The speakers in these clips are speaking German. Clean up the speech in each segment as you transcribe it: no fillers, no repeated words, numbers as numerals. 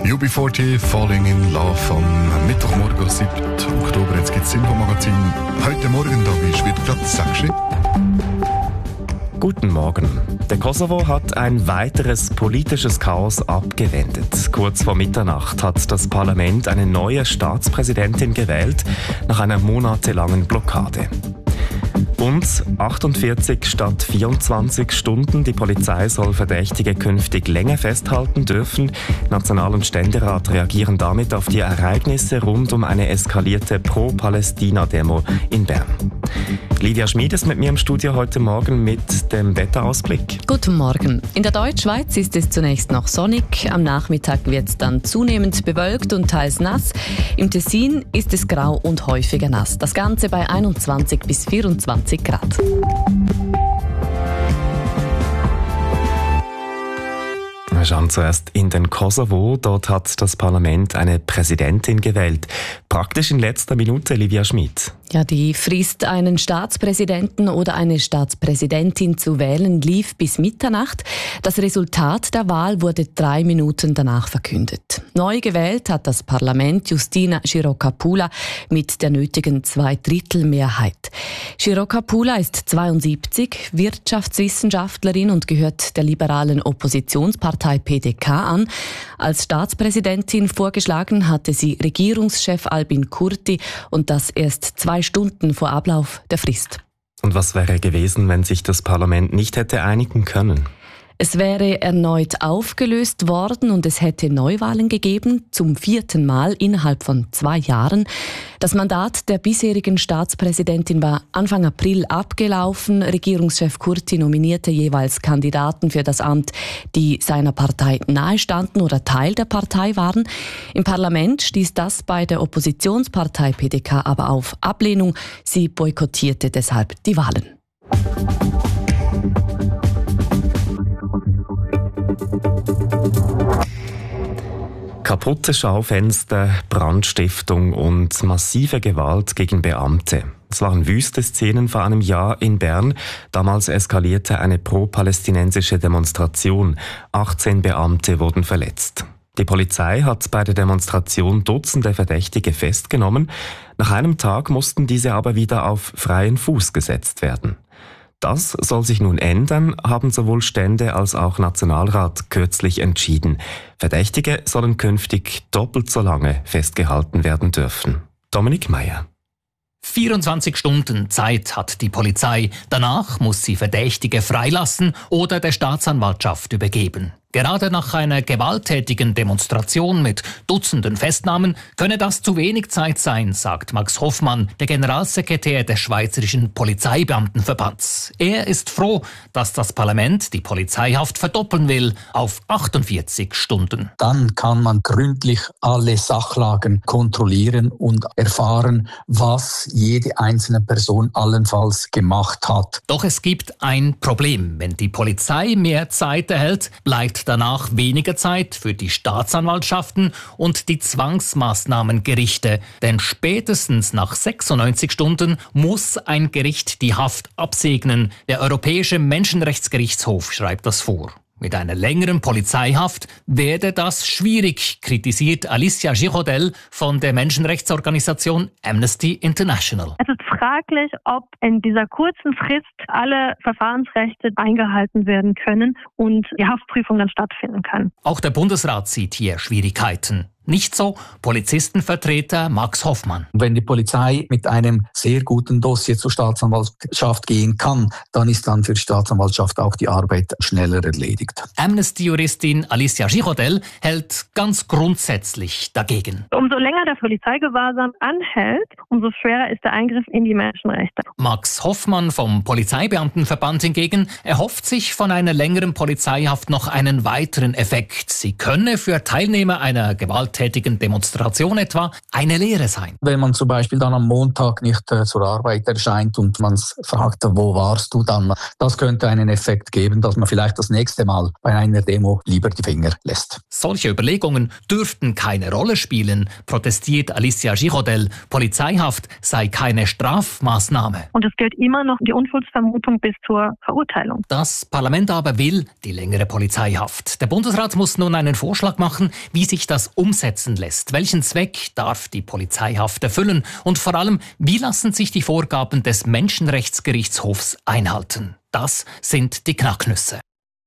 UB40 Falling in Love am Mittwochmorgen, 7. Oktober. Jetzt gibt es das Infomagazin. Heute Morgen, da ist wieder Platz 6. Guten Morgen. Der Kosovo hat ein weiteres politisches Chaos abgewendet. Kurz vor Mitternacht hat das Parlament eine neue Staatspräsidentin gewählt, nach einer monatelangen Blockade. Und 48 statt 24 Stunden. Die Polizei soll Verdächtige künftig länger festhalten dürfen. National- und Ständerat reagieren damit auf die Ereignisse rund um eine eskalierte Pro-Palästina-Demo in Bern. Livia Schmid ist mit mir im Studio heute Morgen mit dem Wetterausblick. Guten Morgen. In der Deutschschweiz ist es zunächst noch sonnig. Am Nachmittag wird es dann zunehmend bewölkt und teils nass. Im Tessin ist es grau und häufiger nass. Das Ganze bei 21 bis 24 Grad. Wir schauen zuerst in den Kosovo. Dort hat das Parlament eine Präsidentin gewählt. Praktisch in letzter Minute, Livia Schmid. Ja, die Frist, einen Staatspräsidenten oder eine Staatspräsidentin zu wählen, lief bis Mitternacht. Das Resultat der Wahl wurde 3 Minuten danach verkündet. Neu gewählt hat das Parlament Justina Shirokapula mit der nötigen 2/3-Mehrheit. Shirokapula ist 72, Wirtschaftswissenschaftlerin und gehört der liberalen Oppositionspartei PDK an. Als Staatspräsidentin vorgeschlagen hatte sie Regierungschef Albin Kurti und das erst 2 Stunden vor Ablauf der Frist. Und was wäre gewesen, wenn sich das Parlament nicht hätte einigen können? Es wäre erneut aufgelöst worden und es hätte Neuwahlen gegeben, zum 4. Mal innerhalb von 2 Jahren. Das Mandat der bisherigen Staatspräsidentin war Anfang April abgelaufen. Regierungschef Kurti nominierte jeweils Kandidaten für das Amt, die seiner Partei nahestanden oder Teil der Partei waren. Im Parlament stieß das bei der Oppositionspartei PDK aber auf Ablehnung. Sie boykottierte deshalb die Wahlen. Kaputte Schaufenster, Brandstiftung und massive Gewalt gegen Beamte. Es waren wüste Szenen vor einem Jahr in Bern. Damals eskalierte eine pro-palästinensische Demonstration. 18 Beamte wurden verletzt. Die Polizei hat bei der Demonstration Dutzende Verdächtige festgenommen. Nach einem Tag mussten diese aber wieder auf freien Fuß gesetzt werden. Das soll sich nun ändern, haben sowohl Stände als auch Nationalrat kürzlich entschieden. Verdächtige sollen künftig doppelt so lange festgehalten werden dürfen. Dominik Meyer. 24 Stunden Zeit hat die Polizei. Danach muss sie Verdächtige freilassen oder der Staatsanwaltschaft übergeben. Gerade nach einer gewalttätigen Demonstration mit Dutzenden Festnahmen könne das zu wenig Zeit sein, sagt Max Hoffmann, der Generalsekretär des Schweizerischen Polizeibeamtenverbands. Er ist froh, dass das Parlament die Polizeihaft verdoppeln will auf 48 Stunden. Dann kann man gründlich alle Sachlagen kontrollieren und erfahren, was jede einzelne Person allenfalls gemacht hat. Doch es gibt ein Problem. Wenn die Polizei mehr Zeit erhält, bleibt danach weniger Zeit für die Staatsanwaltschaften und die Zwangsmaßnahmengerichte. Denn spätestens nach 96 Stunden muss ein Gericht die Haft absegnen. Der Europäische Menschenrechtsgerichtshof schreibt das vor. Mit einer längeren Polizeihaft werde das schwierig, kritisiert Alicia Giraudet von der Menschenrechtsorganisation Amnesty International. Es ist fraglich, ob in dieser kurzen Frist alle Verfahrensrechte eingehalten werden können und die Haftprüfung dann stattfinden kann. Auch der Bundesrat sieht hier Schwierigkeiten. Nicht so Polizistenvertreter Max Hoffmann. Wenn die Polizei mit einem sehr guten Dossier zur Staatsanwaltschaft gehen kann, dann ist dann für die Staatsanwaltschaft auch die Arbeit schneller erledigt. Amnesty-Juristin Alicia Giraudet hält ganz grundsätzlich dagegen. Umso länger der Polizeigewahrsam anhält, umso schwerer ist der Eingriff in die Menschenrechte. Max Hoffmann vom Polizeibeamtenverband hingegen erhofft sich von einer längeren Polizeihaft noch einen weiteren Effekt. Sie könne für Teilnehmer einer gewalttätigen gewalttätigen Demonstration etwa eine Lehre sein. Wenn man zum Beispiel dann am Montag nicht zur Arbeit erscheint und man fragt, wo warst du dann? Das könnte einen Effekt geben, dass man vielleicht das nächste Mal bei einer Demo lieber die Finger lässt. Solche Überlegungen dürften keine Rolle spielen, protestiert Alicia Girodel. Polizeihaft sei keine Strafmaßnahme. Und es gilt immer noch die Unschuldsvermutung bis zur Verurteilung. Das Parlament aber will die längere Polizeihaft. Der Bundesrat muss nun einen Vorschlag machen, wie sich das umsetzen lässt. Welchen Zweck darf die Polizeihaft erfüllen? Und vor allem, wie lassen sich die Vorgaben des Menschenrechtsgerichtshofs einhalten? Das sind die Knacknüsse.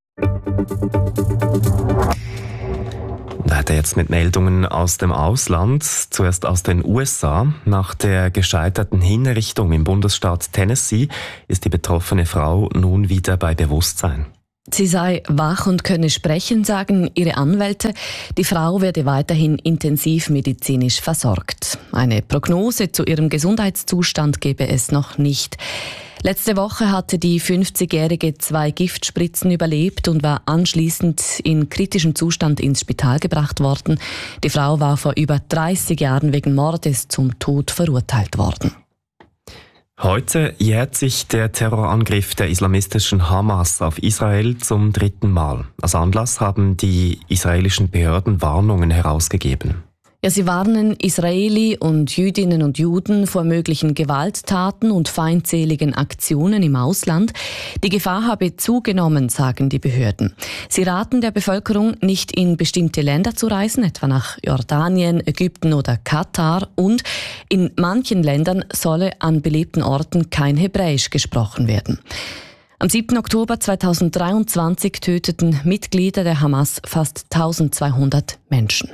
Weiter jetzt mit Meldungen aus dem Ausland, zuerst aus den USA. Nach der gescheiterten Hinrichtung im Bundesstaat Tennessee ist die betroffene Frau nun wieder bei Bewusstsein. Sie sei wach und könne sprechen, sagen ihre Anwälte. Die Frau werde weiterhin intensivmedizinisch versorgt. Eine Prognose zu ihrem Gesundheitszustand gebe es noch nicht. Letzte Woche hatte die 50-Jährige 2 Giftspritzen überlebt und war anschließend in kritischem Zustand ins Spital gebracht worden. Die Frau war vor über 30 Jahren wegen Mordes zum Tod verurteilt worden. Heute jährt sich der Terrorangriff der islamistischen Hamas auf Israel zum 3. Mal. Als Anlass haben die israelischen Behörden Warnungen herausgegeben. Ja, sie warnen Israeli und Jüdinnen und Juden vor möglichen Gewalttaten und feindseligen Aktionen im Ausland. Die Gefahr habe zugenommen, sagen die Behörden. Sie raten der Bevölkerung, nicht in bestimmte Länder zu reisen, etwa nach Jordanien, Ägypten oder Katar. Und in manchen Ländern solle an belebten Orten kein Hebräisch gesprochen werden. Am 7. Oktober 2023 töteten Mitglieder der Hamas fast 1200 Menschen.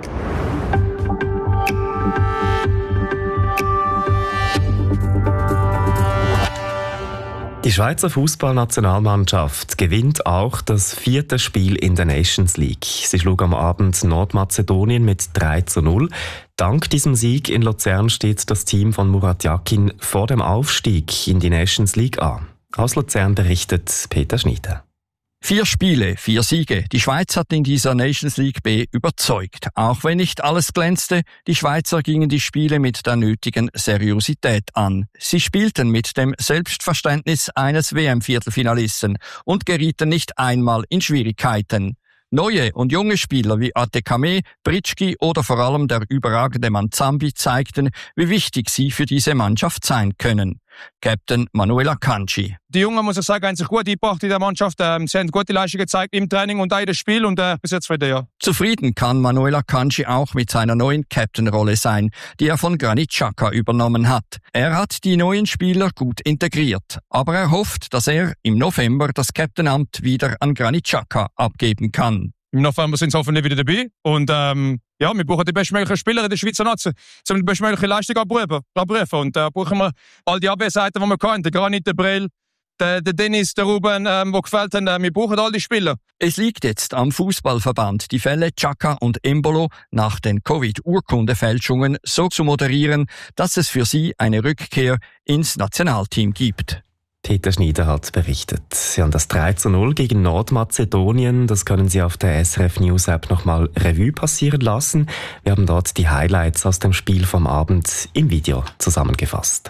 Die Schweizer Fußballnationalmannschaft gewinnt auch das 4. Spiel in der Nations League. Sie schlug am Abend Nordmazedonien mit 3:0. Dank diesem Sieg in Luzern steht das Team von Murat Yakin vor dem Aufstieg in die Nations League A. Aus Luzern berichtet Peter Schneider. 4 Spiele, 4 Siege. Die Schweiz hat in dieser Nations League B überzeugt. Auch wenn nicht alles glänzte, die Schweizer gingen die Spiele mit der nötigen Seriosität an. Sie spielten mit dem Selbstverständnis eines WM-Viertelfinalisten und gerieten nicht einmal in Schwierigkeiten. Neue und junge Spieler wie Atekame, Britschki oder vor allem der überragende Manzambi zeigten, wie wichtig sie für diese Mannschaft sein können. Captain Manuel Akanji. Die Jungen, muss ich sagen, haben sich gut eingebracht in der Mannschaft. Sie haben gute Leistung gezeigt im Training und auch in dem Spiel und bis jetzt wieder, ja. Zufrieden kann Manuel Akanji auch mit seiner neuen Captain-Rolle sein, die er von Granit Xhaka übernommen hat. Er hat die neuen Spieler gut integriert, aber er hofft, dass er im November das Captain-Amt wieder an Granit Xhaka abgeben kann. Im November sind sie hoffentlich wieder dabei und ja, wir brauchen die bestmöglichen Spieler in der Schweizer Nazi, um die bestmögliche Leistung abrufen. Und da brauchen wir all die Abwehrseiten, die wir können. Der Granit, der Brel, der Dennis, der Ruben, die gefällt haben. Wir brauchen all die Spieler. Es liegt jetzt am Fußballverband, die Fälle Xhaka und Embolo nach den Covid-Urkundefälschungen so zu moderieren, dass es für sie eine Rückkehr ins Nationalteam gibt. Peter Schneider hat berichtet. Sie haben das 3:0 gegen Nordmazedonien. Das können Sie auf der SRF News App nochmal Revue passieren lassen. Wir haben dort die Highlights aus dem Spiel vom Abend im Video zusammengefasst.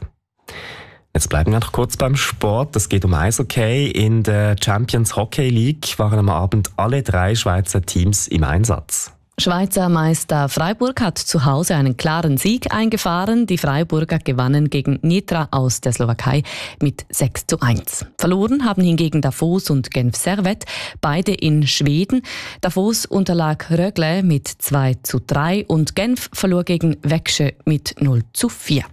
Jetzt bleiben wir noch kurz beim Sport. Es geht um Eishockey. In der Champions Hockey League waren am Abend alle 3 Schweizer Teams im Einsatz. Schweizer Meister Freiburg hat zu Hause einen klaren Sieg eingefahren. Die Freiburger gewannen gegen Nitra aus der Slowakei mit 6:1. Verloren haben hingegen Davos und Genf Servette, beide in Schweden. Davos unterlag Rögle mit 2:3 und Genf verlor gegen Växjö mit 0:4.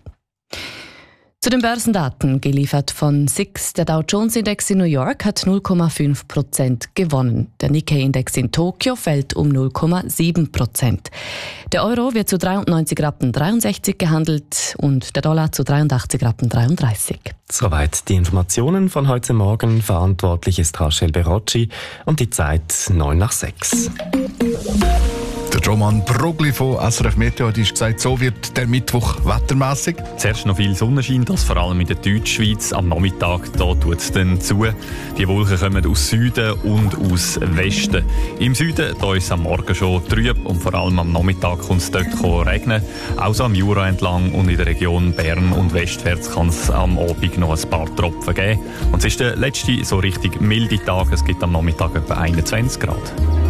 Zu den Börsendaten, geliefert von SIX. Der Dow Jones Index in New York hat 0,5% gewonnen. Der Nikkei-Index in Tokio fällt um 0,7%. Der Euro wird zu 93,63 Rappen gehandelt und der Dollar zu 83,33 Rappen. Soweit die Informationen von heute Morgen. Verantwortlich ist Rachel Berocci und die Zeit 5:09. Roman Brugli von SRF Meteo hat gesagt, so wird der Mittwoch wettermässig. Zuerst noch viel Sonnenschein, das vor allem in der Deutschschweiz. Am Nachmittag da tut es dann zu. Die Wolken kommen aus Süden und aus Westen. Im Süden da ist es am Morgen schon trüb und vor allem am Nachmittag kommt es dort regnen. Auch so am Jura entlang und in der Region Bern und Westwärts kann es am Abend noch ein paar Tropfen geben. Und es ist der letzte so richtig milde Tag. Es gibt am Nachmittag etwa 21 Grad.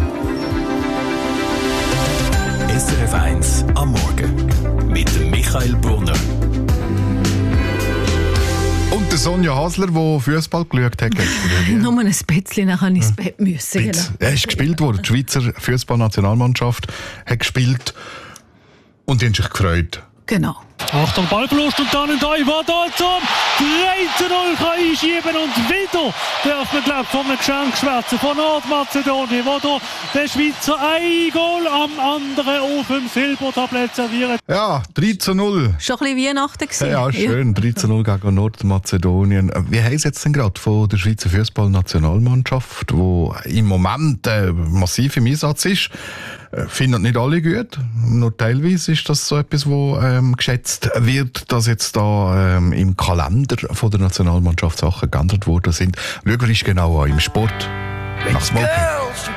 SRF 1 am Morgen mit Michael Brunner. Und der Sonja Hasler, die Fußball geschaut hat. Nur ein bisschen, dann habe ich ins Bett müssen. Genau. Er ist gespielt worden. Die Schweizer Fußballnationalmannschaft hat gespielt und die haben sich gefreut. Genau. Achtung, Ballverlust und dann ein Teufel da zum 3:0 kann einschieben und wieder darf man, glaube ich, von einem Geschenk schwätzen von Nordmazedonien, wo da der Schweizer ein Goal am anderen auf dem Silbertablett serviert. Ja, 3:0. Schon ein bisschen Weihnachten gewesen. Ja, schön. 3:0 gegen Nordmazedonien. Wie heisst es jetzt denn gerade von der Schweizer Fußballnationalmannschaft, die im Moment massiv im Einsatz ist? Finden nicht alle gut. Nur teilweise ist das so etwas, wo geschätzt wird, dass jetzt da im Kalender von der Nationalmannschaft Sachen geändert worden sind. Schauen wir uns genau an im Sport. Nach Smoking.